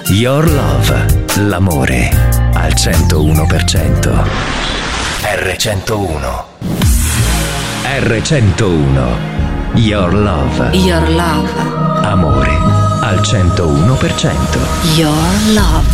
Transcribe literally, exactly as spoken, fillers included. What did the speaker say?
Your Love, l'amore al centouno per cento. erre centouno. erre centouno. Your Love. Your Love. Amore al centouno per cento. Your Love.